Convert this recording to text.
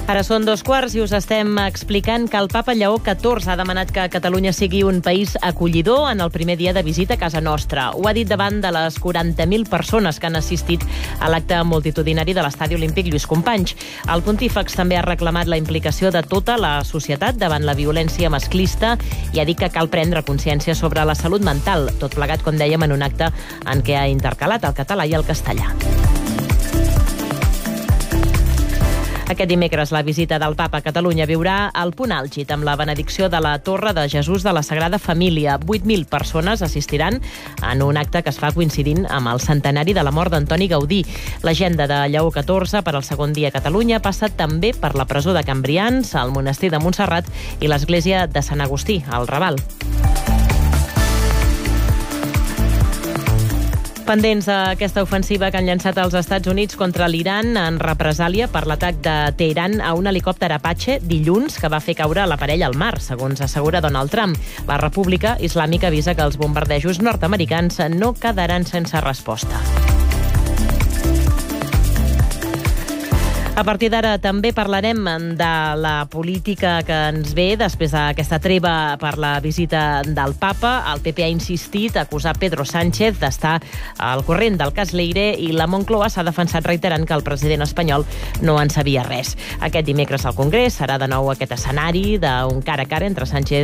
Ara són 2:15 i us estem explicant que el papa Lleó XIV ha demanat que Catalunya sigui un país acollidor en el primer dia de visita a casa nostra. Ho ha dit davant de les 40.000 persones que han assistit a l'acte multitudinari de l'Estadi Olímpic Lluís Companys. El pontífex també ha reclamat la implicació de tota la societat davant la violència masclista i ha dit que cal prendre consciència sobre la salut mental, tot plegat, com dèiem, en un acte en què ha intercalat el català i el castellà. Aquest dimecres la visita del papa a Catalunya viurà el punt àlgid amb la benedicció de la Torre de Jesús de la Sagrada Família. 8.000 persones assistiran en un acte que es fa coincidint amb el centenari de la mort d'Antoni Gaudí. L'agenda de Lleó XIV per al segon dia a Catalunya passa també per la presó de Cambrians, el monestir de Montserrat i l'església de Sant Agustí, al Raval. Pendents d'aquesta ofensiva que han llançat els Estats Units contra l'Iran en represàlia per l'atac de Teheran a un helicòpter Apache dilluns que va fer caure l'aparell al mar, segons assegura Donald Trump. La República Islàmica avisa que els bombardejos nord-americans no quedaran sense resposta. A partir d'ara també parlarem de la política que ens ve després d'aquesta treva per la visita del papa. El PP ha insistit a acusar Pedro Sánchez d'estar al corrent del cas Leire i la Moncloa s'ha defensat reiterant que el president espanyol no en sabia res. Aquest dimecres al Congrés serà de nou aquest escenari d'un cara a cara entre Sánchez